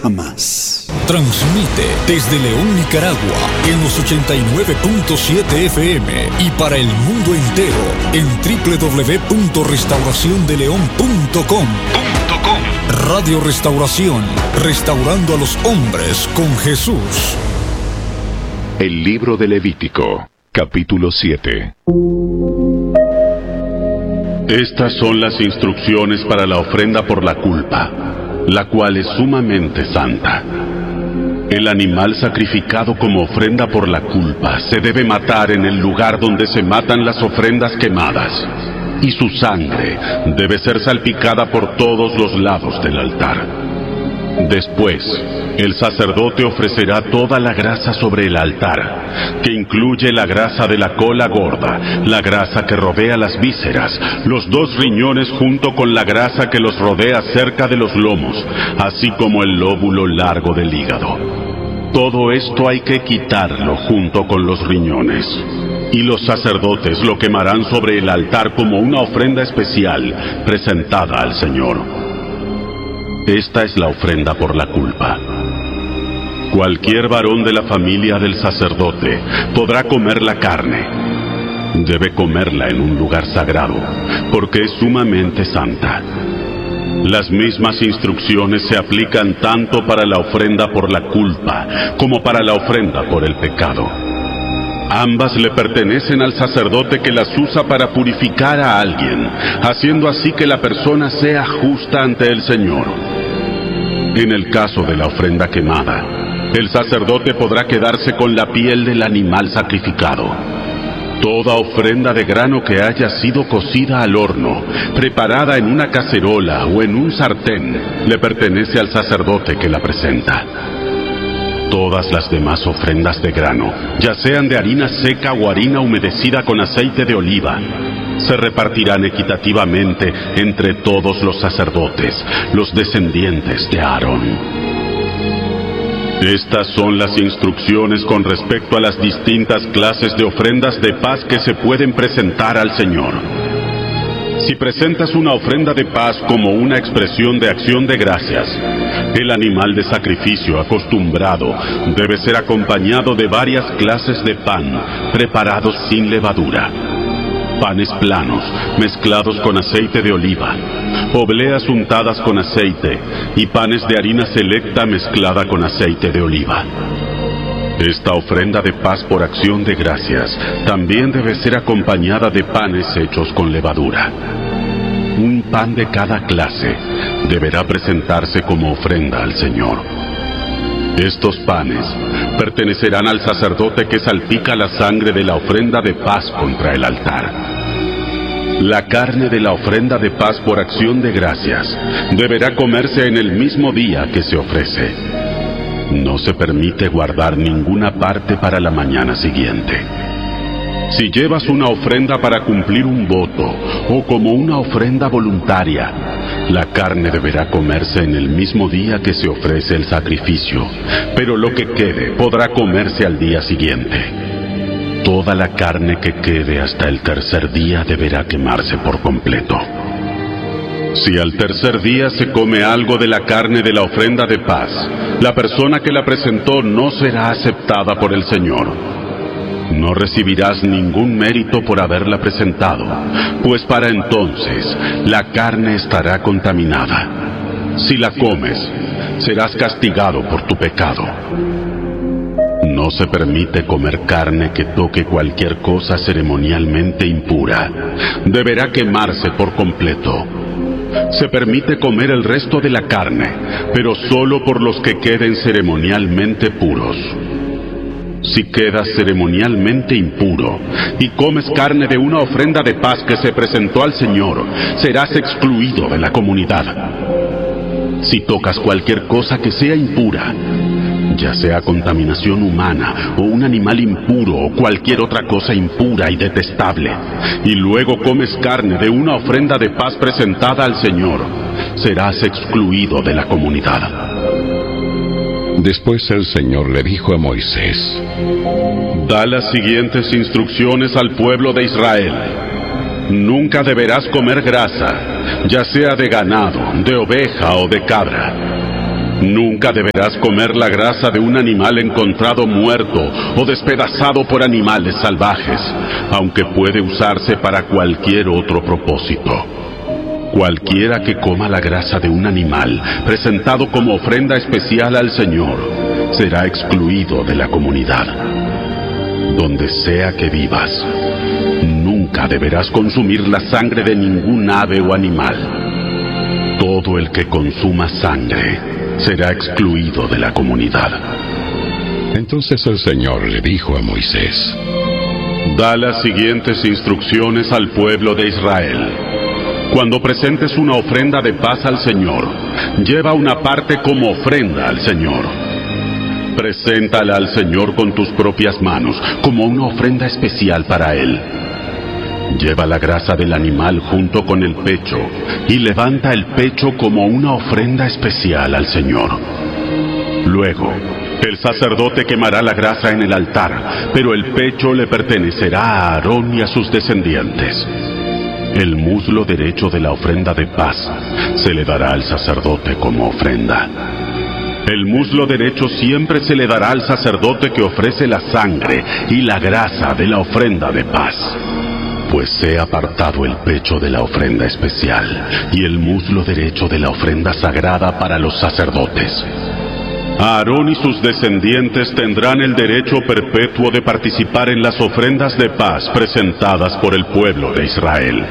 jamás. Transmite desde León, Nicaragua, en los 89.7 FM y para el mundo entero en www.restauraciondeleon.com. Radio Restauración, restaurando a los hombres con Jesús. El libro de Levítico, capítulo 7. Estas son las instrucciones para la ofrenda por la culpa, la cual es sumamente santa. El animal sacrificado como ofrenda por la culpa se debe matar en el lugar donde se matan las ofrendas quemadas, y su sangre debe ser salpicada por todos los lados del altar. Después, el sacerdote ofrecerá toda la grasa sobre el altar, que incluye la grasa de la cola gorda, la grasa que rodea las vísceras, los 2 riñones junto con la grasa que los rodea cerca de los lomos, así como el lóbulo largo del hígado. Todo esto hay que quitarlo junto con los riñones. Y los sacerdotes lo quemarán sobre el altar como una ofrenda especial presentada al Señor. Esta es la ofrenda por la culpa. Cualquier varón de la familia del sacerdote podrá comer la carne. Debe comerla en un lugar sagrado, porque es sumamente santa. Las mismas instrucciones se aplican tanto para la ofrenda por la culpa como para la ofrenda por el pecado. Ambas le pertenecen al sacerdote que las usa para purificar a alguien, haciendo así que la persona sea justa ante el Señor. En el caso de la ofrenda quemada, el sacerdote podrá quedarse con la piel del animal sacrificado. Toda ofrenda de grano que haya sido cocida al horno, preparada en una cacerola o en un sartén, le pertenece al sacerdote que la presenta. Todas las demás ofrendas de grano, ya sean de harina seca o harina humedecida con aceite de oliva, se repartirán equitativamente entre todos los sacerdotes, los descendientes de Aarón. Estas son las instrucciones con respecto a las distintas clases de ofrendas de paz que se pueden presentar al Señor. Si presentas una ofrenda de paz como una expresión de acción de gracias, el animal de sacrificio acostumbrado debe ser acompañado de varias clases de pan preparados sin levadura. Panes planos, mezclados con aceite de oliva, obleas untadas con aceite y panes de harina selecta mezclada con aceite de oliva. Esta ofrenda de paz por acción de gracias también debe ser acompañada de panes hechos con levadura. Un pan de cada clase deberá presentarse como ofrenda al Señor. Estos panes pertenecerán al sacerdote que salpica la sangre de la ofrenda de paz contra el altar. La carne de la ofrenda de paz por acción de gracias deberá comerse en el mismo día que se ofrece. No se permite guardar ninguna parte para la mañana siguiente. Si llevas una ofrenda para cumplir un voto o como una ofrenda voluntaria, la carne deberá comerse en el mismo día que se ofrece el sacrificio, pero lo que quede podrá comerse al día siguiente. Toda la carne que quede hasta el tercer día deberá quemarse por completo. Si al tercer día se come algo de la carne de la ofrenda de paz, la persona que la presentó no será aceptada por el Señor. No recibirás ningún mérito por haberla presentado, pues para entonces la carne estará contaminada. Si la comes, serás castigado por tu pecado. No se permite comer carne que toque cualquier cosa ceremonialmente impura. Deberá quemarse por completo. Se permite comer el resto de la carne, pero solo por los que queden ceremonialmente puros. Si quedas ceremonialmente impuro y comes carne de una ofrenda de paz que se presentó al Señor, serás excluido de la comunidad. Si tocas cualquier cosa que sea impura, ya sea contaminación humana o un animal impuro o cualquier otra cosa impura y detestable, y luego comes carne de una ofrenda de paz presentada al Señor, serás excluido de la comunidad. Después el Señor le dijo a Moisés: Da las siguientes instrucciones al pueblo de Israel. Nunca deberás comer grasa, ya sea de ganado, de oveja o de cabra. Nunca deberás comer la grasa de un animal encontrado muerto o despedazado por animales salvajes, aunque puede usarse para cualquier otro propósito. Cualquiera que coma la grasa de un animal presentado como ofrenda especial al Señor será excluido de la comunidad. Donde sea que vivas, nunca deberás consumir la sangre de ningún ave o animal. Todo el que consuma sangre será excluido de la comunidad. Entonces el Señor le dijo a Moisés: Da las siguientes instrucciones al pueblo de Israel. Cuando presentes una ofrenda de paz al Señor, lleva una parte como ofrenda al Señor. Preséntala al Señor con tus propias manos, como una ofrenda especial para Él. Lleva la grasa del animal junto con el pecho, y levanta el pecho como una ofrenda especial al Señor. Luego, el sacerdote quemará la grasa en el altar, pero el pecho le pertenecerá a Aarón y a sus descendientes. El muslo derecho de la ofrenda de paz se le dará al sacerdote como ofrenda. El muslo derecho siempre se le dará al sacerdote que ofrece la sangre y la grasa de la ofrenda de paz, pues he apartado el pecho de la ofrenda especial y el muslo derecho de la ofrenda sagrada para los sacerdotes. Aarón y sus descendientes tendrán el derecho perpetuo de participar en las ofrendas de paz presentadas por el pueblo de Israel.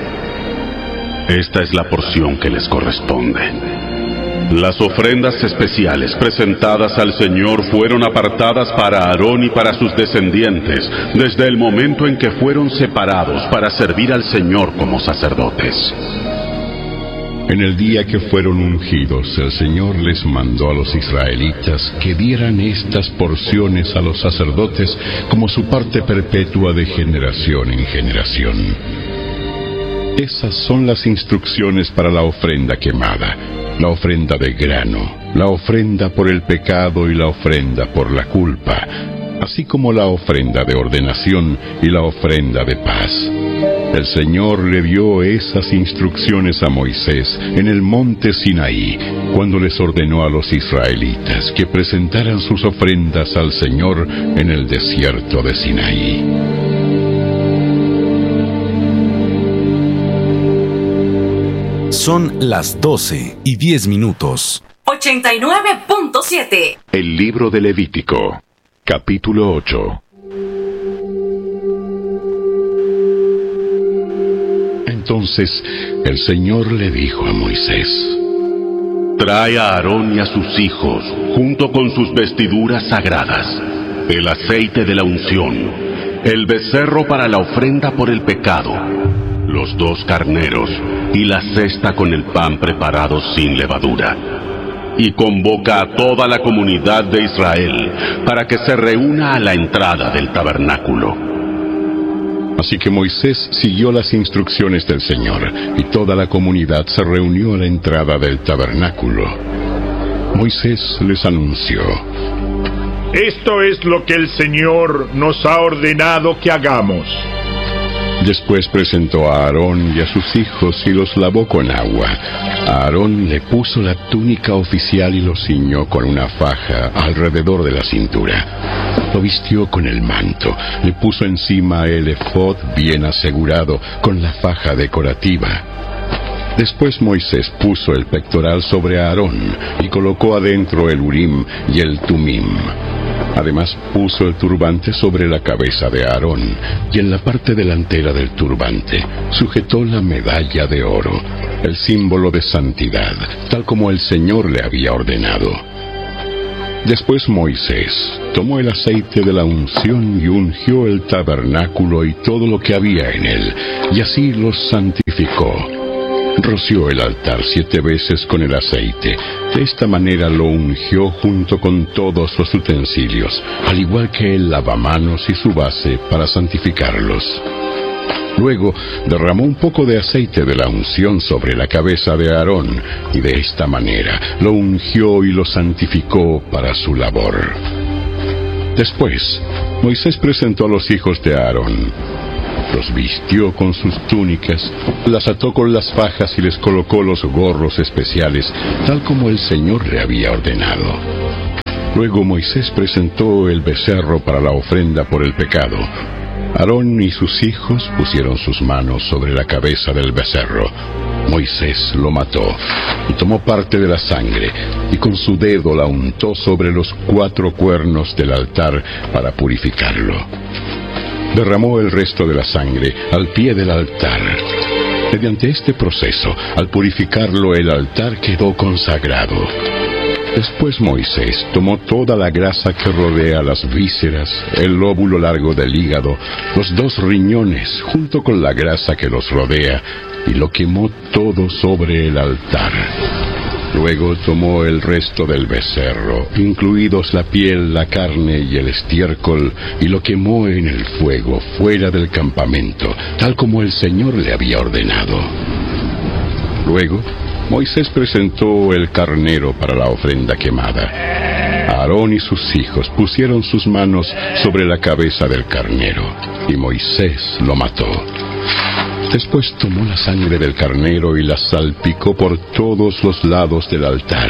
Esta es la porción que les corresponde. Las ofrendas especiales presentadas al Señor fueron apartadas para Aarón y para sus descendientes desde el momento en que fueron separados para servir al Señor como sacerdotes. En el día que fueron ungidos, el Señor les mandó a los israelitas que dieran estas porciones a los sacerdotes como su parte perpetua de generación en generación. Esas son las instrucciones para la ofrenda quemada, la ofrenda de grano, la ofrenda por el pecado y la ofrenda por la culpa, así como la ofrenda de ordenación y la ofrenda de paz. El Señor le dio esas instrucciones a Moisés en el monte Sinaí, cuando les ordenó a los israelitas que presentaran sus ofrendas al Señor en el desierto de Sinaí. Son las 12:10. 89.7. El libro de Levítico, capítulo 8. Entonces el Señor le dijo a Moisés: Trae a Aarón y a sus hijos, junto con sus vestiduras sagradas, el aceite de la unción, el becerro para la ofrenda por el pecado, los 2 carneros y la cesta con el pan preparado sin levadura. Y convoca a toda la comunidad de Israel para que se reúna a la entrada del tabernáculo. Así que Moisés siguió las instrucciones del Señor, y toda la comunidad se reunió a la entrada del tabernáculo. Moisés les anunció: Esto es lo que el Señor nos ha ordenado que hagamos. Después presentó a Aarón y a sus hijos y los lavó con agua. A Aarón le puso la túnica oficial y lo ciñó con una faja alrededor de la cintura. Lo vistió con el manto, le puso encima el efod bien asegurado con la faja decorativa. Después Moisés puso el pectoral sobre Aarón y colocó adentro el Urim y el Tumim. Además puso el turbante sobre la cabeza de Aarón, y en la parte delantera del turbante sujetó la medalla de oro, el símbolo de santidad, tal como el Señor le había ordenado. Después Moisés tomó el aceite de la unción y ungió el tabernáculo y todo lo que había en él, y así los santificó. Roció el altar 7 veces con el aceite. De esta manera lo ungió junto con todos los utensilios, al igual que el lavamanos y su base para santificarlos. Luego derramó un poco de aceite de la unción sobre la cabeza de Aarón, y de esta manera lo ungió y lo santificó para su labor. Después, Moisés presentó a los hijos de Aarón. los vistió con sus túnicas, las ató con las fajas y les colocó los gorros especiales, tal como el Señor le había ordenado. Luego Moisés presentó el becerro para la ofrenda por el pecado. Aarón y sus hijos pusieron sus manos sobre la cabeza del becerro. Moisés lo mató y tomó parte de la sangre y con su dedo la untó sobre los 4 cuernos del altar para purificarlo. Derramó el resto de la sangre al pie del altar. Mediante este proceso, al purificarlo, el altar quedó consagrado. Después Moisés tomó toda la grasa que rodea las vísceras, el lóbulo largo del hígado, los 2 riñones, junto con la grasa que los rodea, y lo quemó todo sobre el altar. Luego tomó el resto del becerro, incluidos la piel, la carne y el estiércol, y lo quemó en el fuego fuera del campamento, tal como el Señor le había ordenado. Luego, Moisés presentó el carnero para la ofrenda quemada. Aarón y sus hijos pusieron sus manos sobre la cabeza del carnero, y Moisés lo mató. Después tomó la sangre del carnero y la salpicó por todos los lados del altar.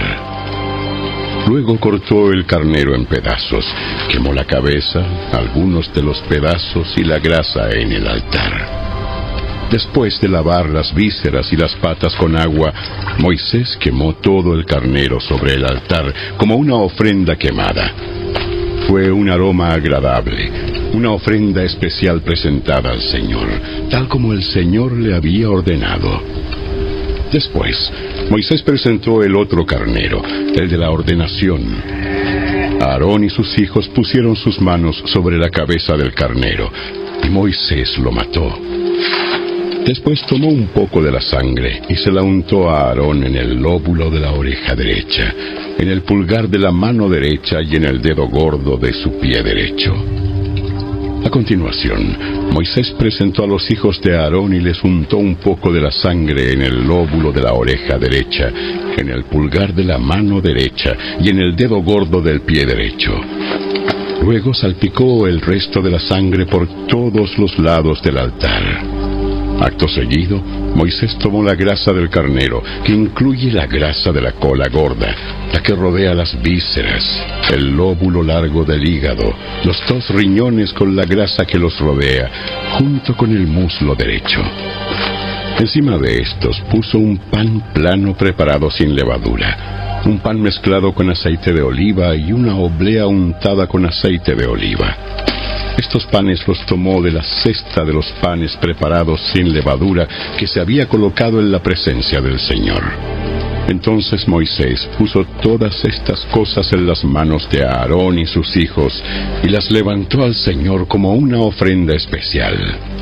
Luego cortó el carnero en pedazos, quemó la cabeza, algunos de los pedazos y la grasa en el altar. Después de lavar las vísceras y las patas con agua, Moisés quemó todo el carnero sobre el altar como una ofrenda quemada. Fue un aroma agradable, una ofrenda especial presentada al Señor, tal como el Señor le había ordenado. Después, Moisés presentó el otro carnero, el de la ordenación. Aarón y sus hijos pusieron sus manos sobre la cabeza del carnero, y Moisés lo mató. Después tomó un poco de la sangre y se la untó a Aarón en el lóbulo de la oreja derecha, en el pulgar de la mano derecha y en el dedo gordo de su pie derecho. A continuación, Moisés presentó a los hijos de Aarón y les untó un poco de la sangre en el lóbulo de la oreja derecha, en el pulgar de la mano derecha y en el dedo gordo del pie derecho. Luego salpicó el resto de la sangre por todos los lados del altar. Acto seguido, Moisés tomó la grasa del carnero, que incluye la grasa de la cola gorda, la que rodea las vísceras, el lóbulo largo del hígado, los 2 riñones con la grasa que los rodea, junto con el muslo derecho. Encima de estos puso un pan plano preparado sin levadura, un pan mezclado con aceite de oliva y una oblea untada con aceite de oliva. Estos panes los tomó de la cesta de los panes preparados sin levadura que se había colocado en la presencia del Señor. Entonces Moisés puso todas estas cosas en las manos de Aarón y sus hijos y las levantó al Señor como una ofrenda especial.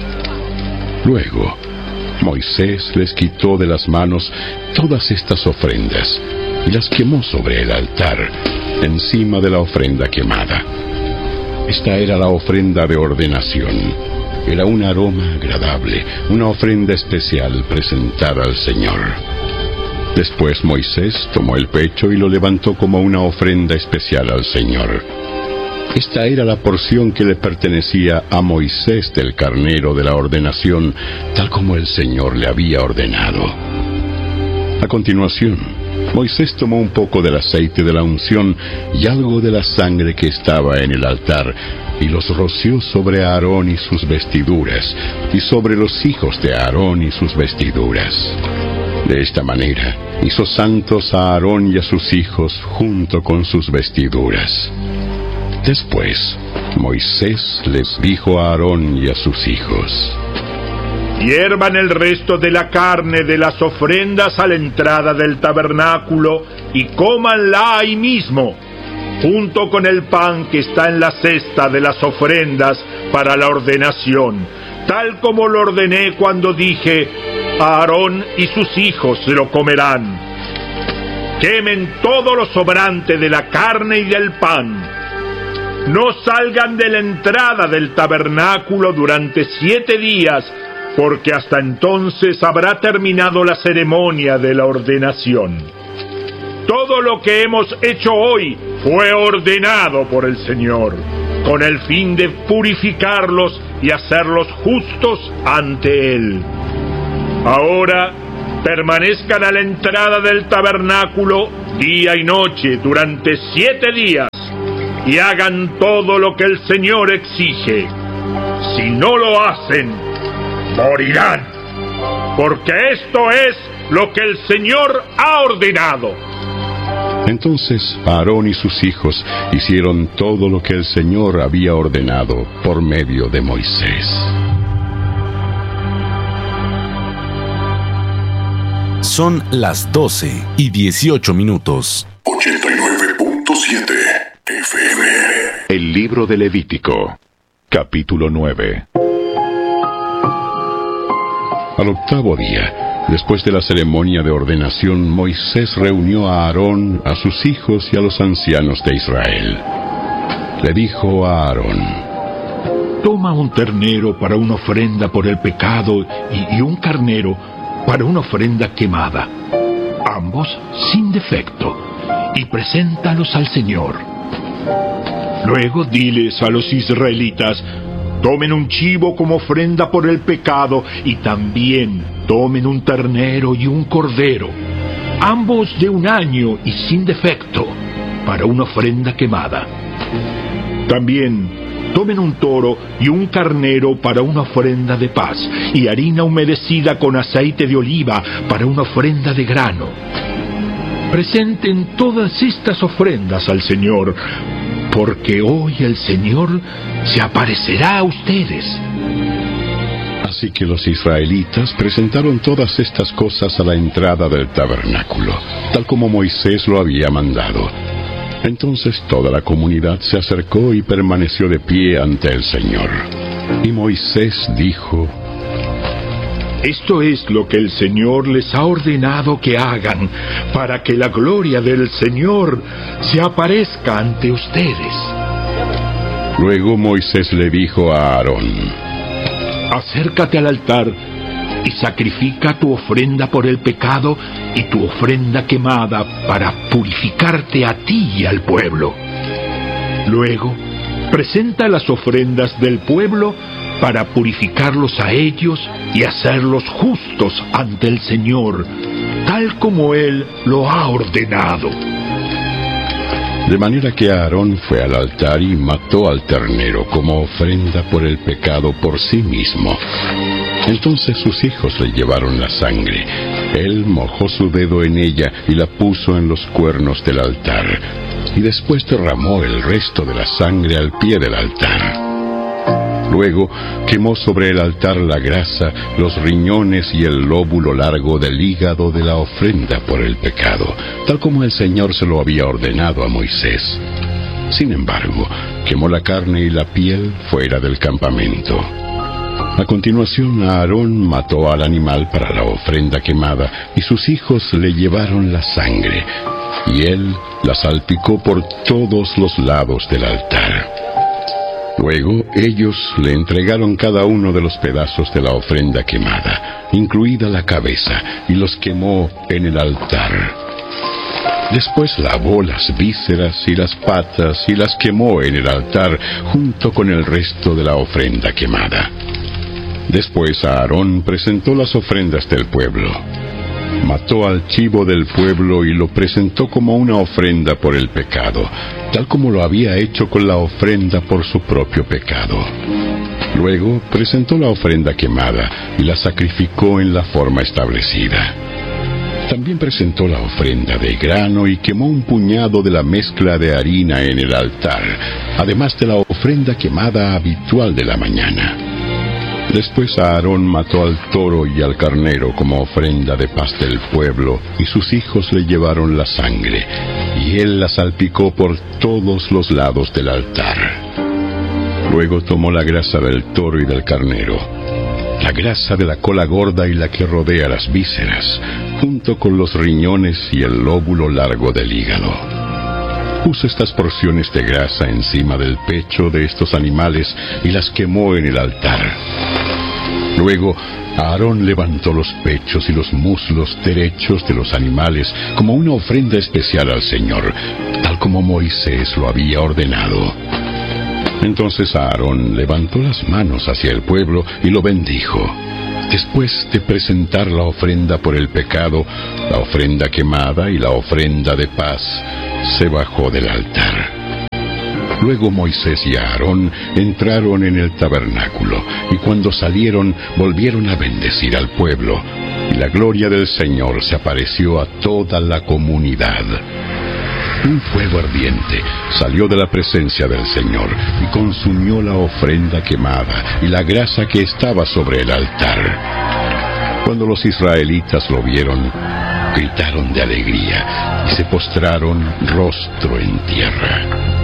Luego, Moisés les quitó de las manos todas estas ofrendas y las quemó sobre el altar, encima de la ofrenda quemada. Esta era la ofrenda de ordenación. Era un aroma agradable, una ofrenda especial presentada al Señor. Después Moisés tomó el pecho y lo levantó como una ofrenda especial al Señor. Esta era la porción que le pertenecía a Moisés del carnero de la ordenación, tal como el Señor le había ordenado. A continuación, Moisés tomó un poco del aceite de la unción y algo de la sangre que estaba en el altar, y los roció sobre Aarón y sus vestiduras, y sobre los hijos de Aarón y sus vestiduras. De esta manera, hizo santos a Aarón y a sus hijos junto con sus vestiduras. Después, Moisés les dijo a Aarón y a sus hijos: hiervan el resto de la carne de las ofrendas a la entrada del tabernáculo y cómanla ahí mismo, junto con el pan que está en la cesta de las ofrendas para la ordenación, tal como lo ordené cuando dije: Aarón y sus hijos se lo comerán. Quemen todo lo sobrante de la carne y del pan. No salgan de la entrada del tabernáculo durante 7 días, porque hasta entonces habrá terminado la ceremonia de la ordenación. Todo lo que hemos hecho hoy fue ordenado por el Señor. con el fin de purificarlos y hacerlos justos ante Él. Ahora permanezcan a la entrada del tabernáculo día y noche durante 7 días y hagan todo lo que el Señor exige. Si no lo hacen, morirán, porque esto es lo que el Señor ha ordenado. Entonces Aarón y sus hijos hicieron todo lo que el Señor había ordenado por medio de Moisés. Son las 12:18. 89.7 FM. El libro de Levítico, capítulo 9. Al octavo día, después de la ceremonia de ordenación, Moisés reunió a Aarón, a sus hijos y a los ancianos de Israel. Le dijo a Aarón: Toma un ternero para una ofrenda por el pecado y un carnero para una ofrenda quemada, ambos sin defecto, y preséntalos al Señor. Luego diles a los israelitas: tomen un chivo como ofrenda por el pecado y también tomen un ternero y un cordero, ambos de 1 año y sin defecto, para una ofrenda quemada. También tomen un toro y un carnero para una ofrenda de paz, y harina humedecida con aceite de oliva para una ofrenda de grano. Presenten todas estas ofrendas al Señor, porque hoy el Señor se aparecerá a ustedes. Así que los israelitas presentaron todas estas cosas a la entrada del tabernáculo, tal como Moisés lo había mandado. Entonces toda la comunidad se acercó y permaneció de pie ante el Señor. Y Moisés dijo: Esto es lo que el Señor les ha ordenado que hagan, para que la gloria del Señor se aparezca ante ustedes. Luego Moisés le dijo a Aarón: Acércate al altar y sacrifica tu ofrenda por el pecado y tu ofrenda quemada para purificarte a ti y al pueblo. Luego, presenta las ofrendas del pueblo para purificarlos a ellos y hacerlos justos ante el Señor, tal como Él lo ha ordenado. De manera que Aarón fue al altar y mató al ternero como ofrenda por el pecado por sí mismo. Entonces sus hijos le llevaron la sangre. Él mojó su dedo en ella y la puso en los cuernos del altar, y después derramó el resto de la sangre al pie del altar. Luego quemó sobre el altar la grasa, los riñones y el lóbulo largo del hígado de la ofrenda por el pecado, tal como el Señor se lo había ordenado a Moisés. Sin embargo, quemó la carne y la piel fuera del campamento. A continuación, Aarón mató al animal para la ofrenda quemada, y sus hijos le llevaron la sangre, y él la salpicó por todos los lados del altar. Luego ellos le entregaron cada uno de los pedazos de la ofrenda quemada, incluida la cabeza, y los quemó en el altar. Después lavó las vísceras y las patas y las quemó en el altar junto con el resto de la ofrenda quemada. Después Aarón presentó las ofrendas del pueblo. Mató al chivo del pueblo y lo presentó como una ofrenda por el pecado, tal como lo había hecho con la ofrenda por su propio pecado. Luego presentó la ofrenda quemada y la sacrificó en la forma establecida. También presentó la ofrenda de grano y quemó un puñado de la mezcla de harina en el altar, además de la ofrenda quemada habitual de la mañana. Después Aarón mató al toro y al carnero como ofrenda de paz del pueblo, y sus hijos le llevaron la sangre, y él la salpicó por todos los lados del altar. Luego tomó la grasa del toro y del carnero, la grasa de la cola gorda y la que rodea las vísceras, junto con los riñones y el lóbulo largo del hígado. Puso estas porciones de grasa encima del pecho de estos animales y las quemó en el altar. Luego, Aarón levantó los pechos y los muslos derechos de los animales como una ofrenda especial al Señor, tal como Moisés lo había ordenado. Entonces Aarón levantó las manos hacia el pueblo y lo bendijo. Después de presentar la ofrenda por el pecado, la ofrenda quemada y la ofrenda de paz, se bajó del altar. Luego Moisés y Aarón entraron en el tabernáculo, y cuando salieron volvieron a bendecir al pueblo, y la gloria del Señor se apareció a toda la comunidad. Un fuego ardiente salió de la presencia del Señor y consumió la ofrenda quemada y la grasa que estaba sobre el altar. Cuando los israelitas lo vieron, gritaron de alegría y se postraron rostro en tierra.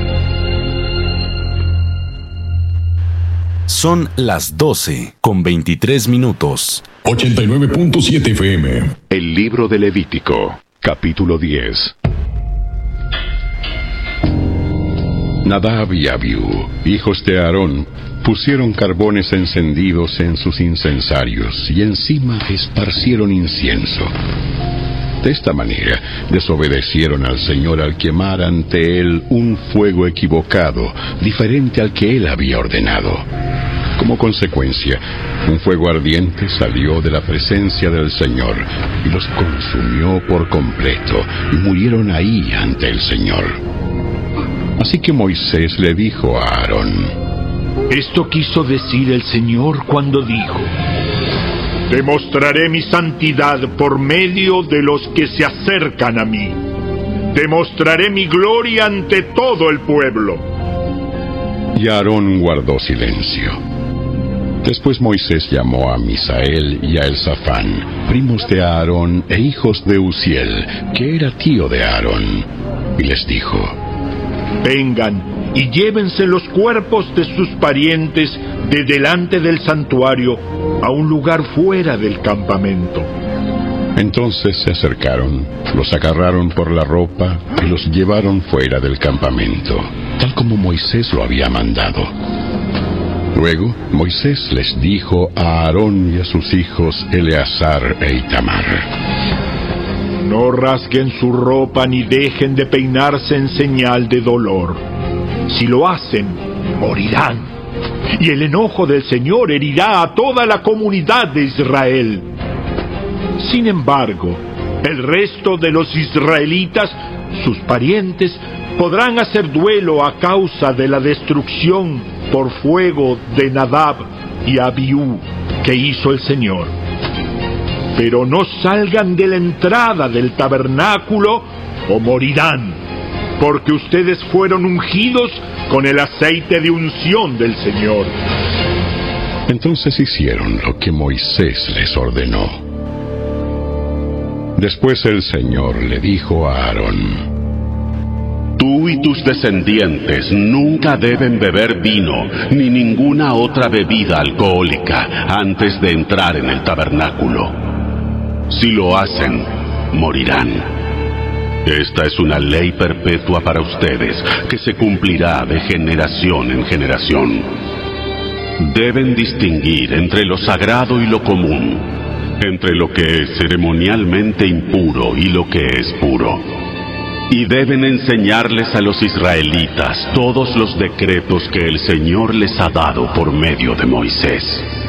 Son las 12:23. 89.7 FM. El libro de Levítico, capítulo 10. Nadab y Abiú, hijos de Aarón, pusieron carbones encendidos en sus incensarios y encima esparcieron incienso. De esta manera desobedecieron al Señor al quemar ante Él un fuego equivocado, diferente al que Él había ordenado. Como consecuencia, un fuego ardiente salió de la presencia del Señor y los consumió por completo, y murieron ahí ante el Señor. Así que Moisés le dijo a Aarón: Esto quiso decir el Señor cuando dijo: demostraré mi santidad por medio de los que se acercan a mí. Demostraré mi gloria ante todo el pueblo. Y Aarón guardó silencio. Después Moisés llamó a Misael y a Elzafán, primos de Aarón e hijos de Uziel, que era tío de Aarón, y les dijo: vengan y llévense los cuerpos de sus parientes de delante del santuario a un lugar fuera del campamento. Entonces se acercaron, los agarraron por la ropa y los llevaron fuera del campamento, tal como Moisés lo había mandado. Luego Moisés les dijo a Aarón y a sus hijos Eleazar e Itamar: no rasguen su ropa ni dejen de peinarse en señal de dolor. Si lo hacen, morirán. Y el enojo del Señor herirá a toda la comunidad de Israel. Sin embargo, el resto de los israelitas, sus parientes, podrán hacer duelo a causa de la destrucción por fuego de Nadab y Abiú que hizo el Señor. Pero no salgan de la entrada del tabernáculo o morirán, porque ustedes fueron ungidos con el aceite de unción del Señor. Entonces hicieron lo que Moisés les ordenó. Después el Señor le dijo a Aarón: tú y tus descendientes nunca deben beber vino ni ninguna otra bebida alcohólica antes de entrar en el tabernáculo. Si lo hacen, morirán. Esta es una ley perpetua para ustedes, que se cumplirá de generación en generación. Deben distinguir entre lo sagrado y lo común, entre lo que es ceremonialmente impuro y lo que es puro. Y deben enseñarles a los israelitas todos los decretos que el Señor les ha dado por medio de Moisés.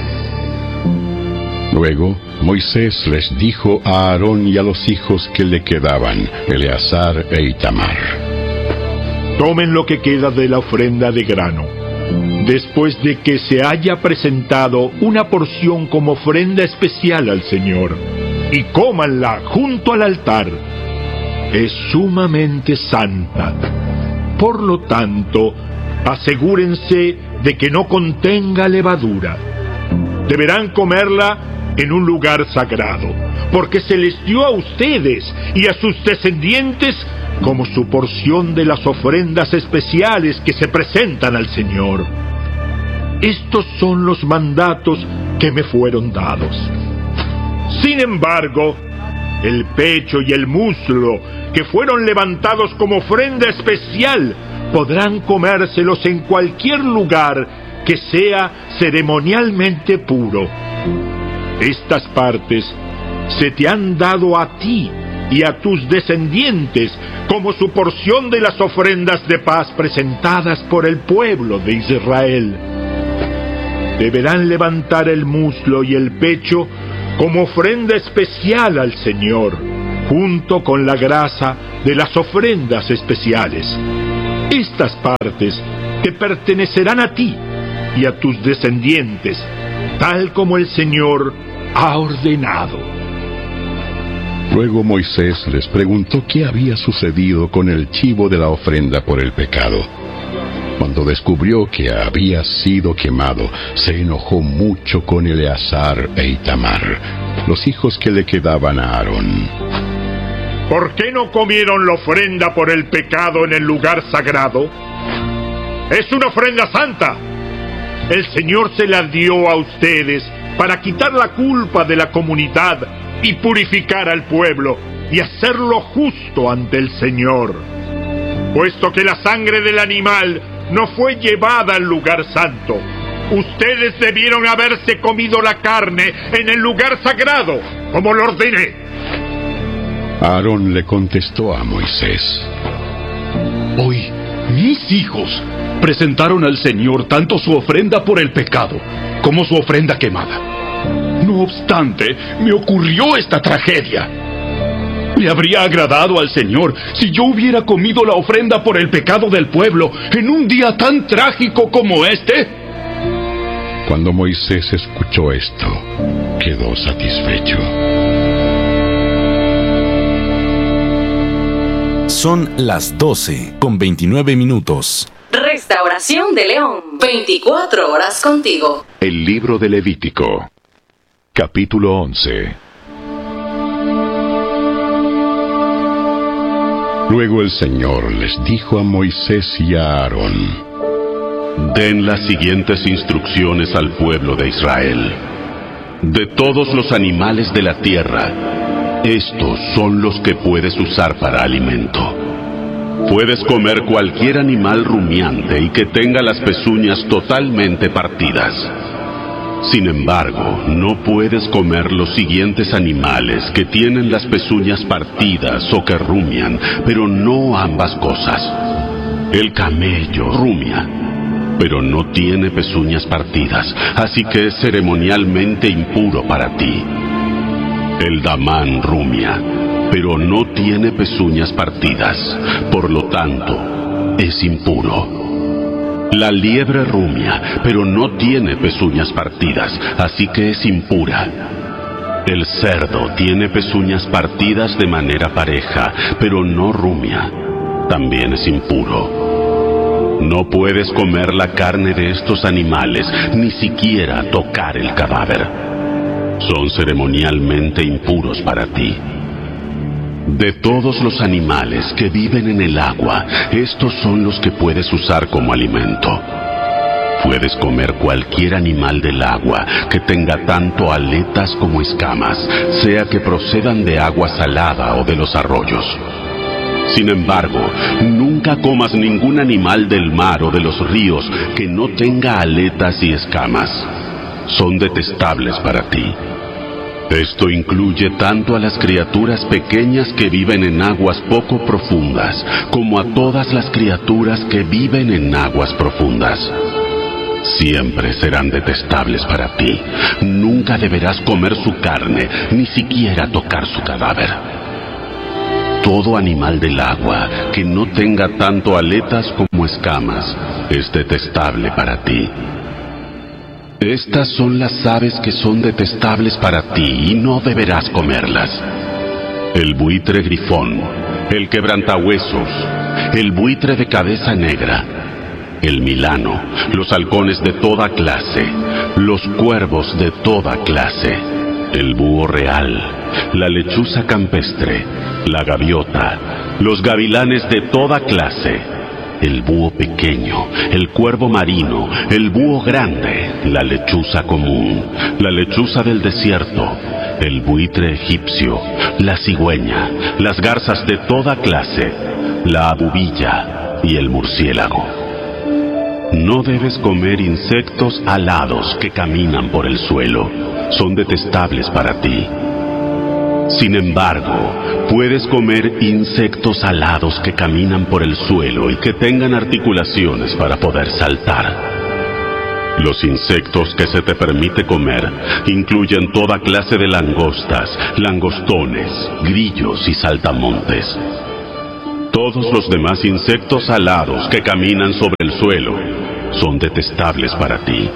Luego Moisés les dijo a Aarón y a los hijos que le quedaban, Eleazar e Itamar: tomen lo que queda de la ofrenda de grano, después de que se haya presentado una porción como ofrenda especial al Señor, y cómanla junto al altar. Es sumamente santa. Por lo tanto, asegúrense de que no contenga levadura. Deberán comerla en un lugar sagrado, porque se les dio a ustedes y a sus descendientes como su porción de las ofrendas especiales que se presentan al Señor. Estos son los mandatos que me fueron dados. Sin embargo, el pecho y el muslo, que fueron levantados como ofrenda especial, podrán comérselos en cualquier lugar que sea ceremonialmente puro. Estas partes se te han dado a ti y a tus descendientes como su porción de las ofrendas de paz presentadas por el pueblo de Israel. Deberán levantar el muslo y el pecho como ofrenda especial al Señor, junto con la grasa de las ofrendas especiales. Estas partes te pertenecerán a ti y a tus descendientes, tal como el Señor ha ordenado. Luego Moisés les preguntó qué había sucedido con el chivo de la ofrenda por el pecado. Cuando descubrió que había sido quemado, se enojó mucho con Eleazar e Itamar, los hijos que le quedaban a Aarón. ¿Por qué no comieron la ofrenda por el pecado en el lugar sagrado? ¡Es una ofrenda santa! El Señor se la dio a ustedes para quitar la culpa de la comunidad y purificar al pueblo y hacerlo justo ante el Señor. Puesto que la sangre del animal no fue llevada al lugar santo, ustedes debieron haberse comido la carne en el lugar sagrado, como lo ordené. Aarón le contestó a Moisés: Hoy, mis hijos presentaron al Señor tanto su ofrenda por el pecado como su ofrenda quemada. No obstante, me ocurrió esta tragedia. ¿Le habría agradado al Señor si yo hubiera comido la ofrenda por el pecado del pueblo en un día tan trágico como este? Cuando Moisés escuchó esto, quedó satisfecho. Son las 12:29. Restauración de León, 24 horas contigo. El libro de Levítico, capítulo 11. Luego el Señor les dijo a Moisés y a Aarón: Den las siguientes instrucciones al pueblo de Israel. De todos los animales de la tierra, estos son los que puedes usar para alimento. Puedes comer cualquier animal rumiante y que tenga las pezuñas totalmente partidas. Sin embargo, no puedes comer los siguientes animales que tienen las pezuñas partidas o que rumian, pero no ambas cosas. El camello rumia, pero no tiene pezuñas partidas, así que es ceremonialmente impuro para ti. El damán rumia, pero no tiene pezuñas partidas, por lo tanto, es impuro. La liebre rumia, pero no tiene pezuñas partidas, así que es impura. El cerdo tiene pezuñas partidas de manera pareja, pero no rumia. También es impuro. No puedes comer la carne de estos animales, ni siquiera tocar el cadáver. Son ceremonialmente impuros para ti. De todos los animales que viven en el agua, estos son los que puedes usar como alimento. Puedes comer cualquier animal del agua que tenga tanto aletas como escamas, sea que procedan de agua salada o de los arroyos. Sin embargo, nunca comas ningún animal del mar o de los ríos que no tenga aletas y escamas. Son detestables para ti. Esto incluye tanto a las criaturas pequeñas que viven en aguas poco profundas, como a todas las criaturas que viven en aguas profundas. Siempre serán detestables para ti. Nunca deberás comer su carne, ni siquiera tocar su cadáver. Todo animal del agua que no tenga tanto aletas como escamas es detestable para ti. Estas son las aves que son detestables para ti y no deberás comerlas: el buitre grifón, el quebrantahuesos, el buitre de cabeza negra, el milano, los halcones de toda clase, los cuervos de toda clase, el búho real, la lechuza campestre, la gaviota, los gavilanes de toda clase, el búho pequeño, el cuervo marino, el búho grande, la lechuza común, la lechuza del desierto, el buitre egipcio, la cigüeña, las garzas de toda clase, la abubilla y el murciélago. No debes comer insectos alados que caminan por el suelo. Son detestables para ti. Sin embargo, puedes comer insectos alados que caminan por el suelo y que tengan articulaciones para poder saltar. Los insectos que se te permite comer incluyen toda clase de langostas, langostones, grillos y saltamontes. Todos los demás insectos alados que caminan sobre el suelo son detestables para ti.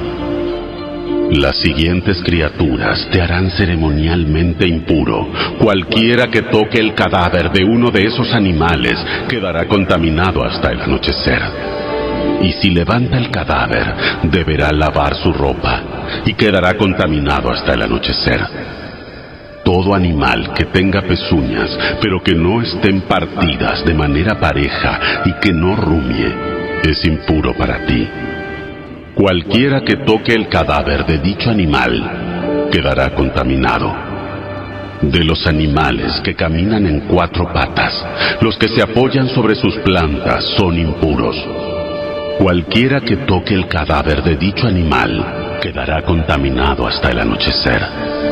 Las siguientes criaturas te harán ceremonialmente impuro. Cualquiera que toque el cadáver de uno de esos animales quedará contaminado hasta el anochecer. Y si levanta el cadáver, deberá lavar su ropa y quedará contaminado hasta el anochecer. Todo animal que tenga pezuñas, pero que no estén partidas de manera pareja y que no rumie, es impuro para ti. Cualquiera que toque el cadáver de dicho animal quedará contaminado. De los animales que caminan en 4 patas, los que se apoyan sobre sus plantas son impuros. Cualquiera que toque el cadáver de dicho animal quedará contaminado hasta el anochecer.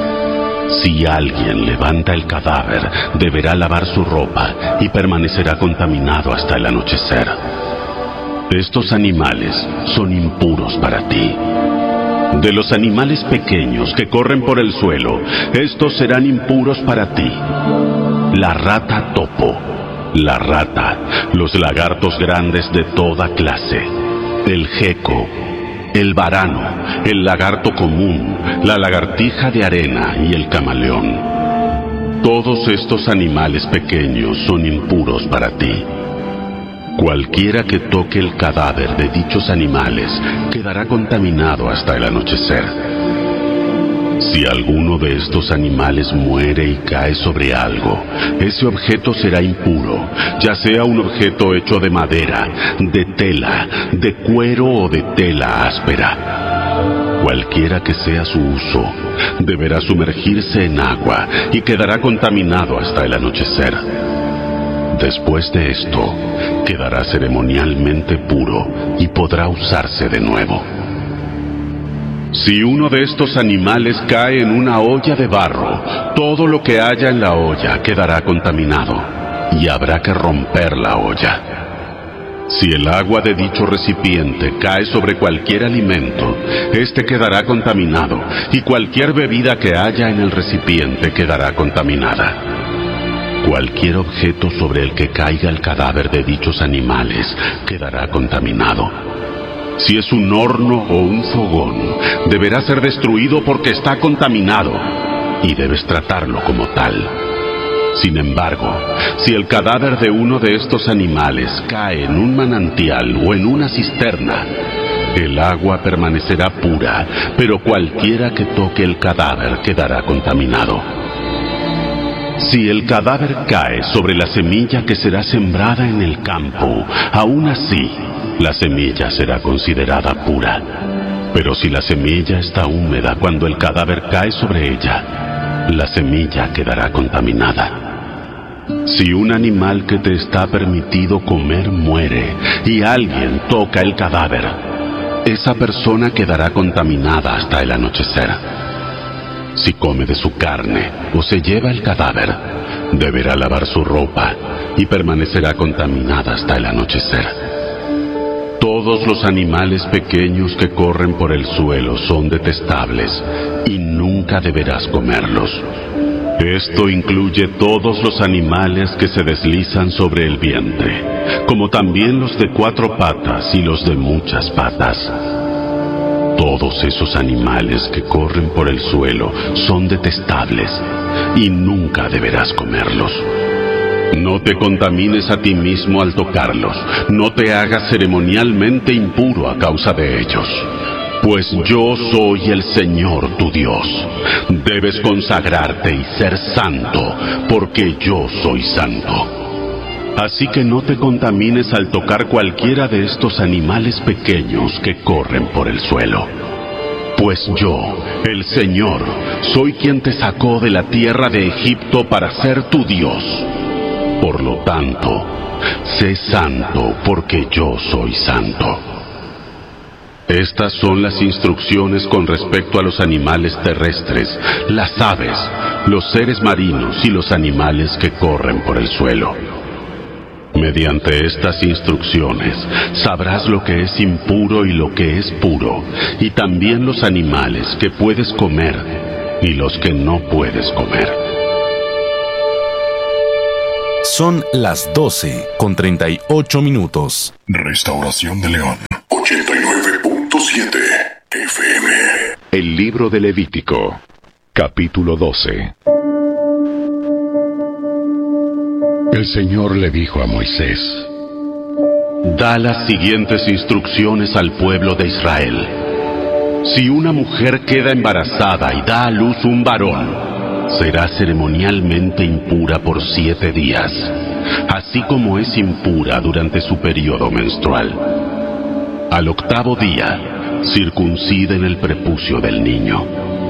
Si alguien levanta el cadáver, deberá lavar su ropa y permanecerá contaminado hasta el anochecer. Estos animales son impuros para ti. De los animales pequeños que corren por el suelo, estos serán impuros para ti. La rata topo, la rata, los lagartos grandes de toda clase, el geco, el varano, el lagarto común, la lagartija de arena y el camaleón. Todos estos animales pequeños son impuros para ti. Cualquiera que toque el cadáver de dichos animales quedará contaminado hasta el anochecer. Si alguno de estos animales muere y cae sobre algo, ese objeto será impuro, ya sea un objeto hecho de madera, de tela, de cuero o de tela áspera. Cualquiera que sea su uso, deberá sumergirse en agua y quedará contaminado hasta el anochecer. Después de esto, quedará ceremonialmente puro y podrá usarse de nuevo. Si uno de estos animales cae en una olla de barro, todo lo que haya en la olla quedará contaminado y habrá que romper la olla. Si el agua de dicho recipiente cae sobre cualquier alimento, este quedará contaminado y cualquier bebida que haya en el recipiente quedará contaminada. Cualquier objeto sobre el que caiga el cadáver de dichos animales quedará contaminado. Si es un horno o un fogón, deberá ser destruido porque está contaminado y debes tratarlo como tal. Sin embargo, si el cadáver de uno de estos animales cae en un manantial o en una cisterna, el agua permanecerá pura, pero cualquiera que toque el cadáver quedará contaminado. Si el cadáver cae sobre la semilla que será sembrada en el campo, aún así, la semilla será considerada pura. Pero si la semilla está húmeda cuando el cadáver cae sobre ella, la semilla quedará contaminada. Si un animal que te está permitido comer muere y alguien toca el cadáver, esa persona quedará contaminada hasta el anochecer. Si come de su carne o se lleva el cadáver, deberá lavar su ropa y permanecerá contaminada hasta el anochecer. Todos los animales pequeños que corren por el suelo son detestables y nunca deberás comerlos. Esto incluye todos los animales que se deslizan sobre el vientre, como también los de 4 patas y los de muchas patas. Todos esos animales que corren por el suelo son detestables y nunca deberás comerlos. No te contamines a ti mismo al tocarlos, no te hagas ceremonialmente impuro a causa de ellos. Pues yo soy el Señor tu Dios. Debes consagrarte y ser santo, porque yo soy santo. Así que no te contamines al tocar cualquiera de estos animales pequeños que corren por el suelo. Pues yo, el Señor, soy quien te sacó de la tierra de Egipto para ser tu Dios. Por lo tanto, sé santo porque yo soy santo. Estas son las instrucciones con respecto a los animales terrestres, las aves, los seres marinos y los animales que corren por el suelo. Mediante estas instrucciones sabrás lo que es impuro y lo que es puro, y también los animales que puedes comer y los que no puedes comer. Son las 12:38. Restauración de León, 89.7 FM. El libro de Levítico, capítulo 12. El Señor le dijo a Moisés: Da las siguientes instrucciones al pueblo de Israel. Si una mujer queda embarazada y da a luz un varón, será ceremonialmente impura por 7 días, así como es impura durante su periodo menstrual. Al 8º día, circunciden el prepucio del niño.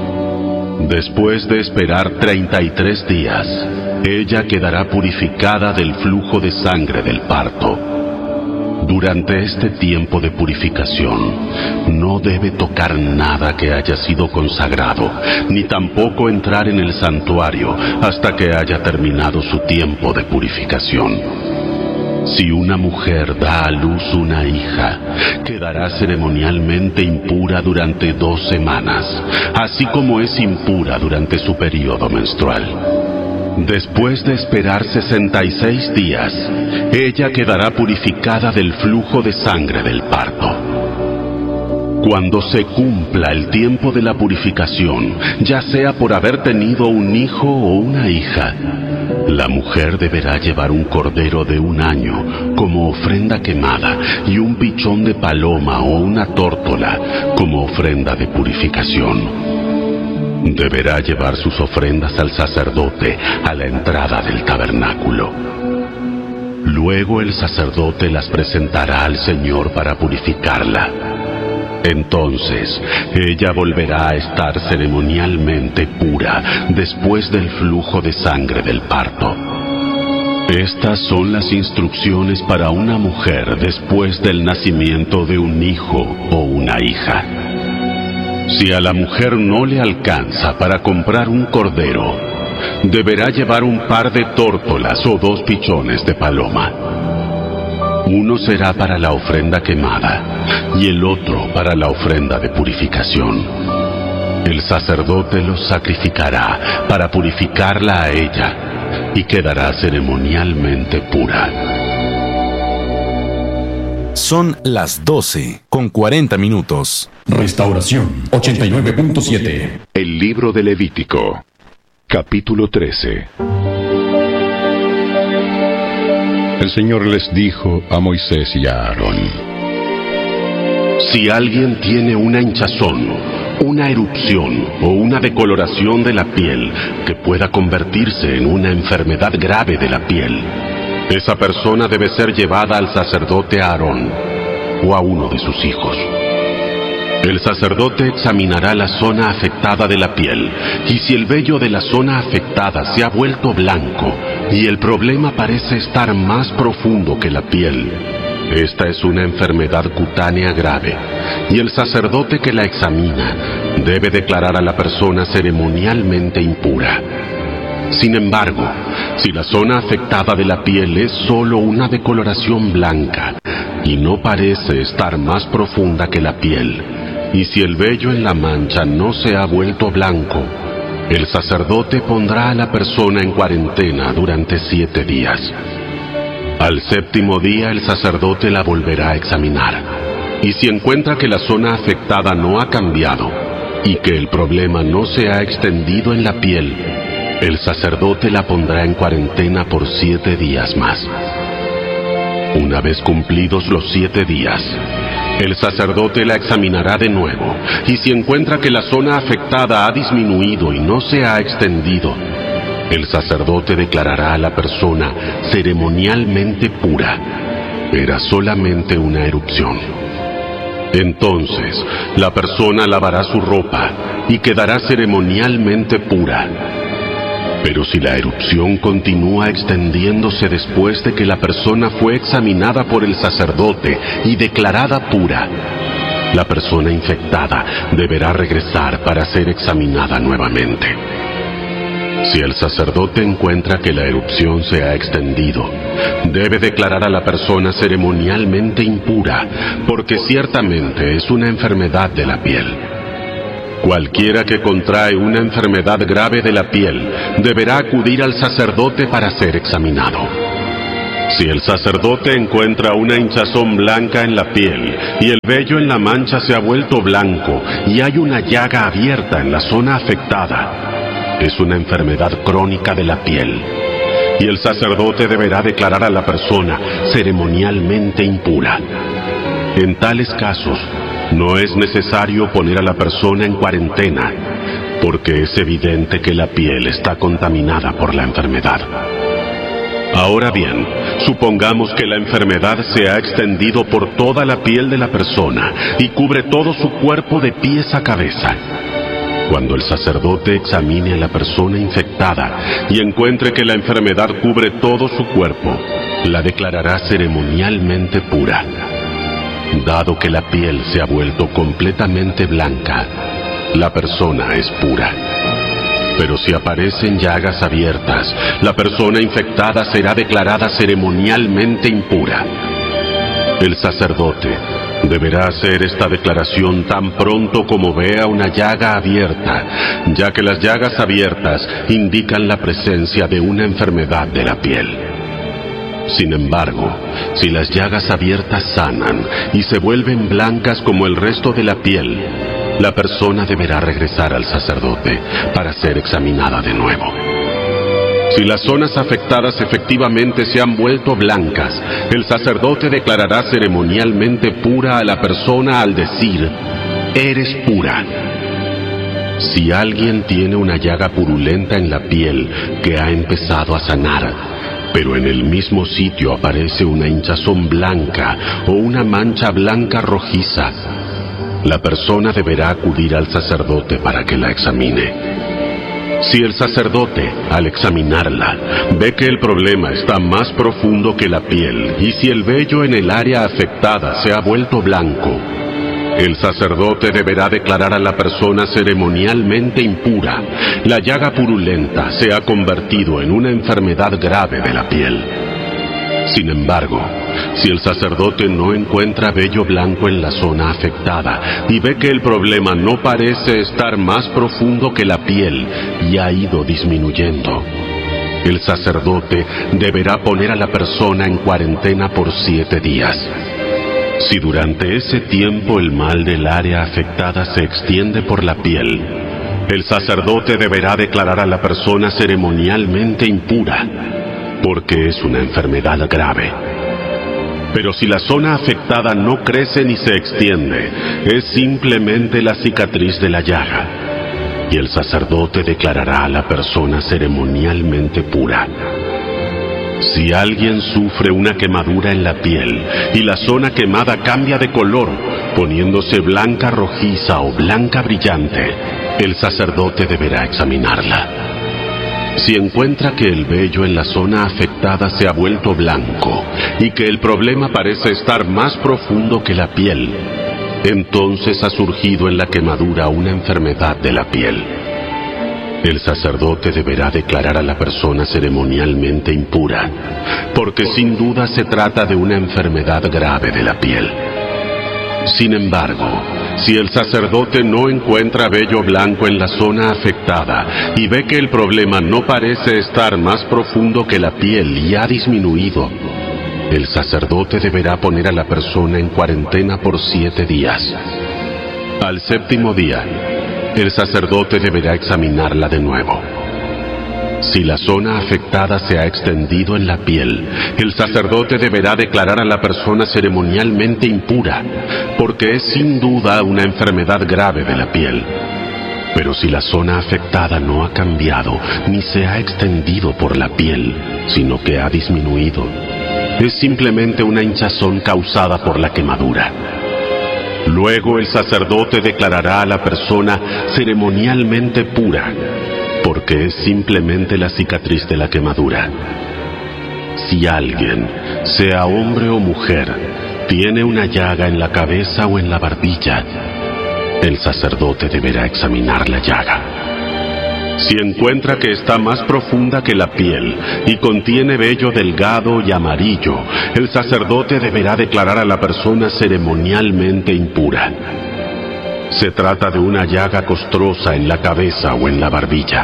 Después de esperar 33 días, ella quedará purificada del flujo de sangre del parto. Durante este tiempo de purificación, no debe tocar nada que haya sido consagrado, ni tampoco entrar en el santuario hasta que haya terminado su tiempo de purificación. Si una mujer da a luz una hija, quedará ceremonialmente impura durante 2 semanas, así como es impura durante su periodo menstrual. Después de esperar 66 días, ella quedará purificada del flujo de sangre del parto. Cuando se cumpla el tiempo de la purificación, ya sea por haber tenido un hijo o una hija, la mujer deberá llevar un cordero de 1 año como ofrenda quemada y un pichón de paloma o una tórtola como ofrenda de purificación. Deberá llevar sus ofrendas al sacerdote a la entrada del tabernáculo. Luego el sacerdote las presentará al Señor para purificarla. Entonces, ella volverá a estar ceremonialmente pura después del flujo de sangre del parto. Estas son las instrucciones para una mujer después del nacimiento de un hijo o una hija. Si a la mujer no le alcanza para comprar un cordero, deberá llevar un par de tórtolas o 2 pichones de paloma. Uno será para la ofrenda quemada y el otro para la ofrenda de purificación. El sacerdote los sacrificará para purificarla a ella y quedará ceremonialmente pura. Son las 12:40. Restauración 89.7. El libro de Levítico, capítulo 13. El Señor les dijo a Moisés y a Aarón: Si alguien tiene una hinchazón, una erupción o una decoloración de la piel que pueda convertirse en una enfermedad grave de la piel, esa persona debe ser llevada al sacerdote Aarón o a uno de sus hijos. El sacerdote examinará la zona afectada de la piel, y si el vello de la zona afectada se ha vuelto blanco y el problema parece estar más profundo que la piel, esta es una enfermedad cutánea grave, y el sacerdote que la examina debe declarar a la persona ceremonialmente impura. Sin embargo, si la zona afectada de la piel es solo una decoloración blanca y no parece estar más profunda que la piel, y si el vello en la mancha no se ha vuelto blanco, el sacerdote pondrá a la persona en cuarentena durante 7 días. Al 7º día el sacerdote la volverá a examinar, y si encuentra que la zona afectada no ha cambiado y que el problema no se ha extendido en la piel, el sacerdote la pondrá en cuarentena por 7 días más. Una vez cumplidos los 7 días, el sacerdote la examinará de nuevo, y si encuentra que la zona afectada ha disminuido y no se ha extendido, el sacerdote declarará a la persona ceremonialmente pura. Era solamente una erupción. Entonces, la persona lavará su ropa y quedará ceremonialmente pura. Pero si la erupción continúa extendiéndose después de que la persona fue examinada por el sacerdote y declarada pura, la persona infectada deberá regresar para ser examinada nuevamente. Si el sacerdote encuentra que la erupción se ha extendido, debe declarar a la persona ceremonialmente impura, porque ciertamente es una enfermedad de la piel. Cualquiera que contrae una enfermedad grave de la piel deberá acudir al sacerdote para ser examinado. Si el sacerdote encuentra una hinchazón blanca en la piel y el vello en la mancha se ha vuelto blanco y hay una llaga abierta en la zona afectada, es una enfermedad crónica de la piel, y el sacerdote deberá declarar a la persona ceremonialmente impura. En tales casos, no es necesario poner a la persona en cuarentena, porque es evidente que la piel está contaminada por la enfermedad. Ahora bien, supongamos que la enfermedad se ha extendido por toda la piel de la persona y cubre todo su cuerpo de pies a cabeza. Cuando el sacerdote examine a la persona infectada y encuentre que la enfermedad cubre todo su cuerpo, la declarará ceremonialmente pura. Dado que la piel se ha vuelto completamente blanca, la persona es pura. Pero si aparecen llagas abiertas, la persona infectada será declarada ceremonialmente impura. El sacerdote deberá hacer esta declaración tan pronto como vea una llaga abierta, ya que las llagas abiertas indican la presencia de una enfermedad de la piel. Sin embargo, si las llagas abiertas sanan y se vuelven blancas como el resto de la piel, la persona deberá regresar al sacerdote para ser examinada de nuevo. Si las zonas afectadas efectivamente se han vuelto blancas, el sacerdote declarará ceremonialmente pura a la persona al decir: «Eres pura». Si alguien tiene una llaga purulenta en la piel que ha empezado a sanar, pero en el mismo sitio aparece una hinchazón blanca o una mancha blanca rojiza, la persona deberá acudir al sacerdote para que la examine. Si el sacerdote, al examinarla, ve que el problema está más profundo que la piel y si el vello en el área afectada se ha vuelto blanco, el sacerdote deberá declarar a la persona ceremonialmente impura. La llaga purulenta se ha convertido en una enfermedad grave de la piel. Sin embargo, si el sacerdote no encuentra vello blanco en la zona afectada y ve que el problema no parece estar más profundo que la piel y ha ido disminuyendo, el sacerdote deberá poner a la persona en cuarentena por 7 días. Si durante ese tiempo el mal del área afectada se extiende por la piel, el sacerdote deberá declarar a la persona ceremonialmente impura, porque es una enfermedad grave. Pero si la zona afectada no crece ni se extiende, es simplemente la cicatriz de la llaga, y el sacerdote declarará a la persona ceremonialmente pura. Si alguien sufre una quemadura en la piel y la zona quemada cambia de color, poniéndose blanca rojiza o blanca brillante, el sacerdote deberá examinarla. Si encuentra que el vello en la zona afectada se ha vuelto blanco y que el problema parece estar más profundo que la piel, entonces ha surgido en la quemadura una enfermedad de la piel. El sacerdote deberá declarar a la persona ceremonialmente impura, porque sin duda se trata de una enfermedad grave de la piel. Sin embargo, si el sacerdote no encuentra vello blanco en la zona afectada y ve que el problema no parece estar más profundo que la piel y ha disminuido, el sacerdote deberá poner a la persona en cuarentena por 7 días. Al 7º día, el sacerdote deberá examinarla de nuevo. Si la zona afectada se ha extendido en la piel, el sacerdote deberá declarar a la persona ceremonialmente impura, porque es sin duda una enfermedad grave de la piel. Pero si la zona afectada no ha cambiado ni se ha extendido por la piel, sino que ha disminuido, es simplemente una hinchazón causada por la quemadura. Luego el sacerdote declarará a la persona ceremonialmente pura, porque es simplemente la cicatriz de la quemadura. Si alguien, sea hombre o mujer, tiene una llaga en la cabeza o en la barbilla, el sacerdote deberá examinar la llaga. Si encuentra que está más profunda que la piel y contiene vello delgado y amarillo, el sacerdote deberá declarar a la persona ceremonialmente impura. Se trata de una llaga costrosa en la cabeza o en la barbilla.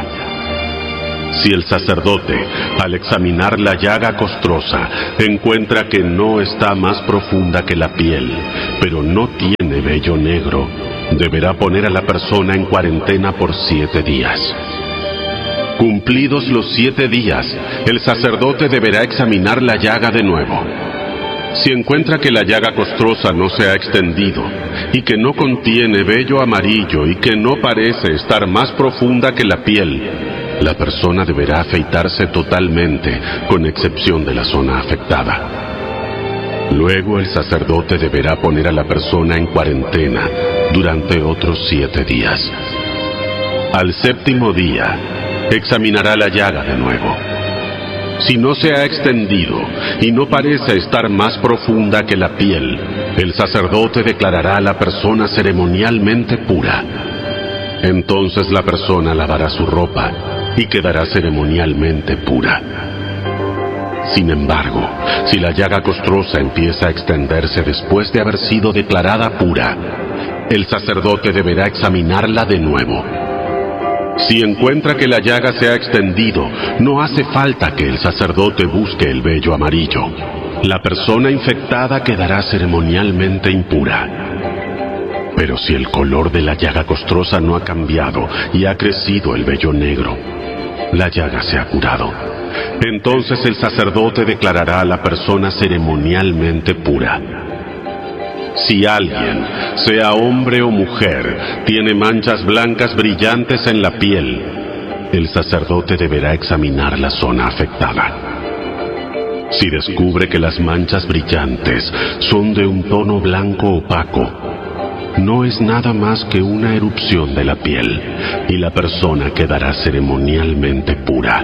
Si el sacerdote, al examinar la llaga costrosa, encuentra que no está más profunda que la piel, pero no tiene vello negro, deberá poner a la persona en cuarentena por 7 días. Cumplidos los 7 días, el sacerdote deberá examinar la llaga de nuevo. Si encuentra que la llaga costrosa no se ha extendido y que no contiene vello amarillo y que no parece estar más profunda que la piel, la persona deberá afeitarse totalmente, con excepción de la zona afectada. Luego el sacerdote deberá poner a la persona en cuarentena durante otros 7 días. Al 7º día, examinará la llaga de nuevo. Si no se ha extendido y no parece estar más profunda que la piel, el sacerdote declarará a la persona ceremonialmente pura. Entonces la persona lavará su ropa y quedará ceremonialmente pura. Sin embargo, si la llaga costrosa empieza a extenderse después de haber sido declarada pura, el sacerdote deberá examinarla de nuevo. Si encuentra que la llaga se ha extendido, no hace falta que el sacerdote busque el vello amarillo. La persona infectada quedará ceremonialmente impura. Pero si el color de la llaga costrosa no ha cambiado y ha crecido el vello negro, la llaga se ha curado. Entonces el sacerdote declarará a la persona ceremonialmente pura. Si alguien, sea hombre o mujer, tiene manchas blancas brillantes en la piel, el sacerdote deberá examinar la zona afectada. Si descubre que las manchas brillantes son de un tono blanco opaco, no es nada más que una erupción de la piel y la persona quedará ceremonialmente pura.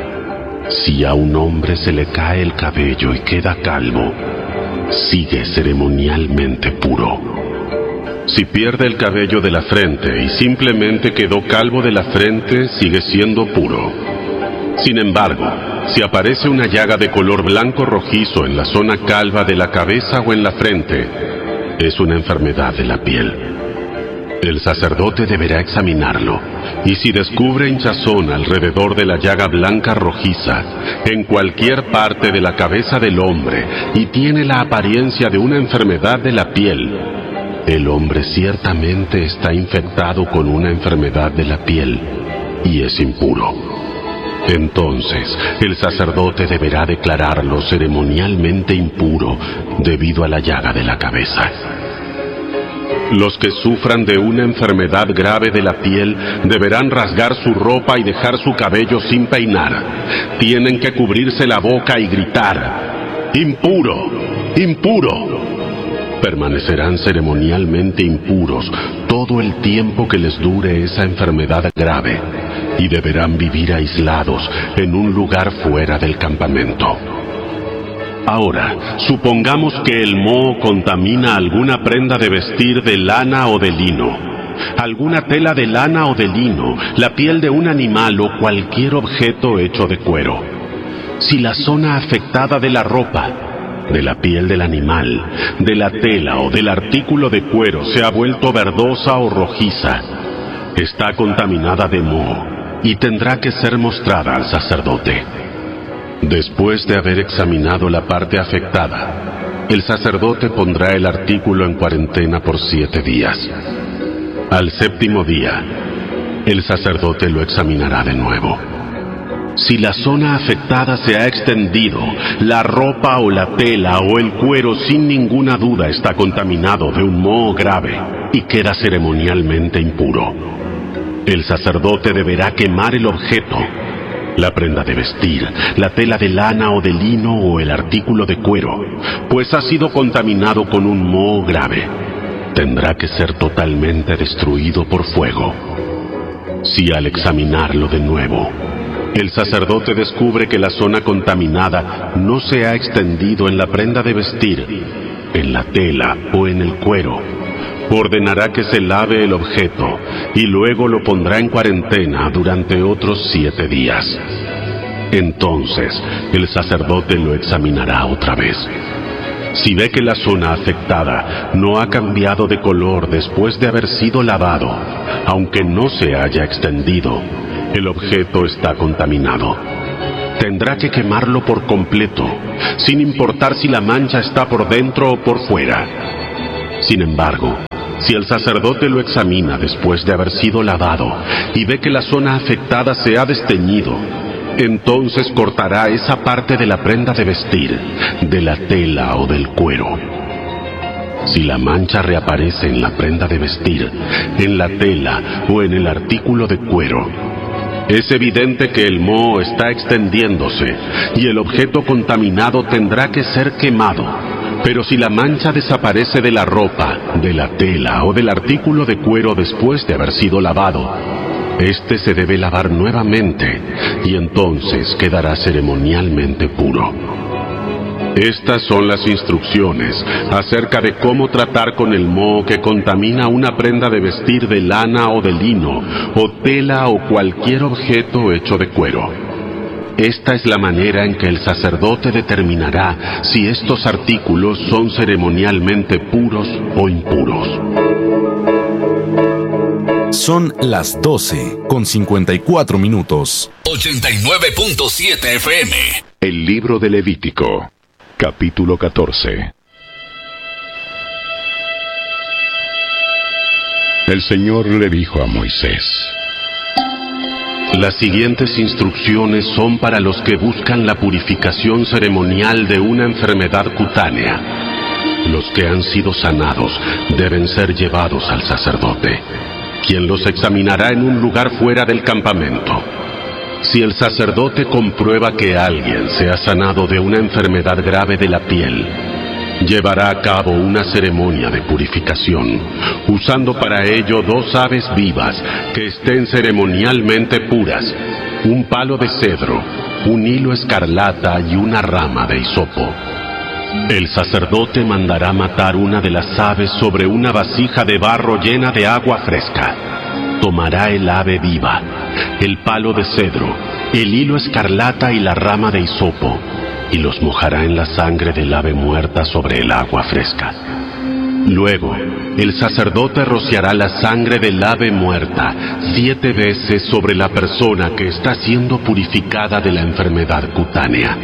Si a un hombre se le cae el cabello y queda calvo, sigue ceremonialmente puro. Si pierde el cabello de la frente y simplemente quedó calvo de la frente, sigue siendo puro. Sin embargo, si aparece una llaga de color blanco rojizo en la zona calva de la cabeza o en la frente, es una enfermedad de la piel. El sacerdote deberá examinarlo, y si descubre hinchazón alrededor de la llaga blanca rojiza, en cualquier parte de la cabeza del hombre, y tiene la apariencia de una enfermedad de la piel, el hombre ciertamente está infectado con una enfermedad de la piel, y es impuro. Entonces, el sacerdote deberá declararlo ceremonialmente impuro debido a la llaga de la cabeza. Los que sufran de una enfermedad grave de la piel deberán rasgar su ropa y dejar su cabello sin peinar. Tienen que cubrirse la boca y gritar: ¡impuro! ¡Impuro! Permanecerán ceremonialmente impuros todo el tiempo que les dure esa enfermedad grave y deberán vivir aislados en un lugar fuera del campamento. Ahora, supongamos que el moho contamina alguna prenda de vestir de lana o de lino, alguna tela de lana o de lino, la piel de un animal o cualquier objeto hecho de cuero. Si la zona afectada de la ropa, de la piel del animal, de la tela o del artículo de cuero se ha vuelto verdosa o rojiza, está contaminada de moho y tendrá que ser mostrada al sacerdote. Después de haber examinado la parte afectada, el sacerdote pondrá el artículo en cuarentena por 7 días. Al 7º día, el sacerdote lo examinará de nuevo. Si la zona afectada se ha extendido, la ropa o la tela o el cuero sin ninguna duda está contaminado de un moho grave y queda ceremonialmente impuro. El sacerdote deberá quemar el objeto, la prenda de vestir, la tela de lana o de lino o el artículo de cuero, pues ha sido contaminado con un moho grave. Tendrá que ser totalmente destruido por fuego. Si al examinarlo de nuevo, el sacerdote descubre que la zona contaminada no se ha extendido en la prenda de vestir, en la tela o en el cuero, ordenará que se lave el objeto y luego lo pondrá en cuarentena durante otros 7 días. Entonces el sacerdote lo examinará otra vez. Si ve que la zona afectada no ha cambiado de color después de haber sido lavado, aunque no se haya extendido, el objeto está contaminado. Tendrá que quemarlo por completo, sin importar si la mancha está por dentro o por fuera. Sin embargo, si el sacerdote lo examina después de haber sido lavado y ve que la zona afectada se ha desteñido, entonces cortará esa parte de la prenda de vestir, de la tela o del cuero. Si la mancha reaparece en la prenda de vestir, en la tela o en el artículo de cuero, es evidente que el moho está extendiéndose y el objeto contaminado tendrá que ser quemado. Pero si la mancha desaparece de la ropa, de la tela o del artículo de cuero después de haber sido lavado, este se debe lavar nuevamente y entonces quedará ceremonialmente puro. Estas son las instrucciones acerca de cómo tratar con el moho que contamina una prenda de vestir de lana o de lino, o tela o cualquier objeto hecho de cuero. Esta es la manera en que el sacerdote determinará si estos artículos son ceremonialmente puros o impuros. Son las 12:54. 89.7 FM. El libro de Levítico, capítulo 14. El Señor le dijo a Moisés: Las siguientes instrucciones son para los que buscan la purificación ceremonial de una enfermedad cutánea. Los que han sido sanados deben ser llevados al sacerdote, quien los examinará en un lugar fuera del campamento. Si el sacerdote comprueba que alguien se ha sanado de una enfermedad grave de la piel, llevará a cabo una ceremonia de purificación, usando para ello 2 aves vivas que estén ceremonialmente puras, un palo de cedro, un hilo escarlata y una rama de hisopo. El sacerdote mandará matar una de las aves sobre una vasija de barro llena de agua fresca. Tomará el ave viva, el palo de cedro, el hilo escarlata y la rama de hisopo, y los mojará en la sangre del ave muerta sobre el agua fresca. Luego, el sacerdote rociará la sangre del ave muerta 7 veces sobre la persona que está siendo purificada de la enfermedad cutánea.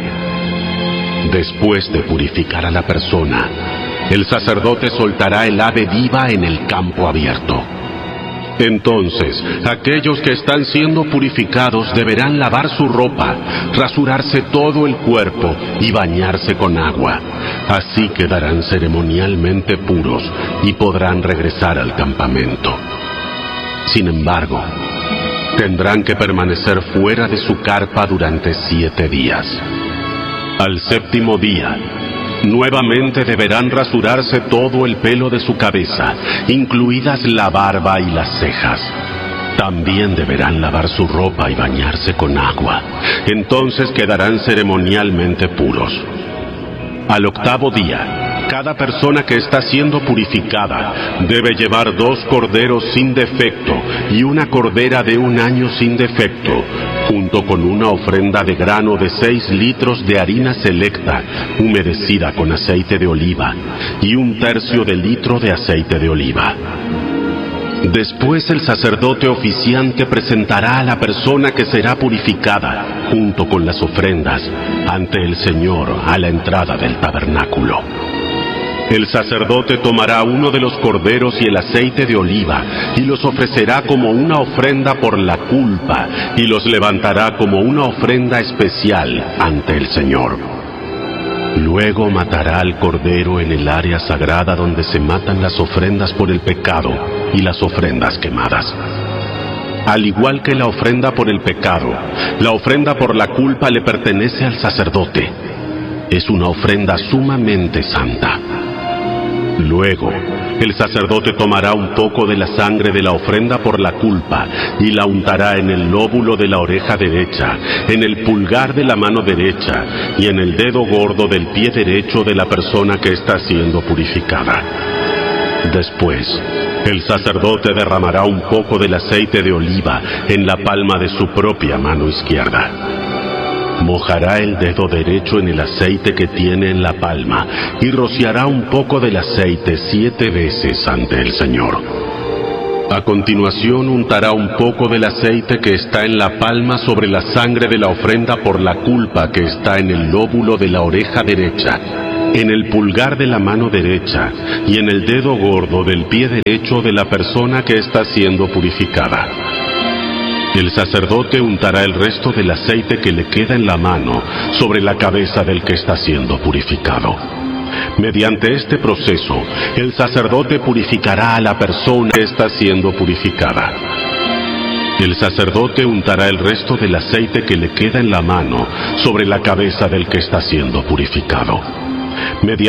Después de purificar a la persona, el sacerdote soltará el ave viva en el campo abierto. Entonces, aquellos que están siendo purificados deberán lavar su ropa, rasurarse todo el cuerpo y bañarse con agua. Así quedarán ceremonialmente puros y podrán regresar al campamento. Sin embargo, tendrán que permanecer fuera de su carpa durante 7 días. Al 7º día, nuevamente deberán rasurarse todo el pelo de su cabeza, incluidas la barba y las cejas. También deberán lavar su ropa y bañarse con agua. Entonces quedarán ceremonialmente puros. Al 8º día, cada persona que está siendo purificada debe llevar 2 corderos sin defecto y una cordera de 1 año sin defecto, junto con una ofrenda de grano de 6 litros de harina selecta, humedecida con aceite de oliva, y 1/3 de litro de aceite de oliva. Después el sacerdote oficiante presentará a la persona que será purificada, junto con las ofrendas, ante el Señor a la entrada del tabernáculo. El sacerdote tomará uno de los corderos y el aceite de oliva, y los ofrecerá como una ofrenda por la culpa, y los levantará como una ofrenda especial ante el Señor. Luego matará al cordero en el área sagrada donde se matan las ofrendas por el pecado y las ofrendas quemadas. Al igual que la ofrenda por el pecado, la ofrenda por la culpa le pertenece al sacerdote. Es una ofrenda sumamente santa. Luego, el sacerdote tomará un poco de la sangre de la ofrenda por la culpa y la untará en el lóbulo de la oreja derecha, en el pulgar de la mano derecha y en el dedo gordo del pie derecho de la persona que está siendo purificada. Después, el sacerdote derramará un poco del aceite de oliva en la palma de su propia mano izquierda. Mojará el dedo derecho en el aceite que tiene en la palma y rociará un poco del aceite 7 veces ante el Señor. A continuación untará un poco del aceite que está en la palma sobre la sangre de la ofrenda por la culpa que está en el lóbulo de la oreja derecha, en el pulgar de la mano derecha y en el dedo gordo del pie derecho de la persona que está siendo purificada. El sacerdote untará el resto del aceite que le queda en la mano sobre la cabeza del que está siendo purificado. Mediante este proceso, el sacerdote purificará a la persona que está siendo purificada. El sacerdote untará el resto del aceite que le queda en la mano sobre la cabeza del que está siendo purificado. Mediante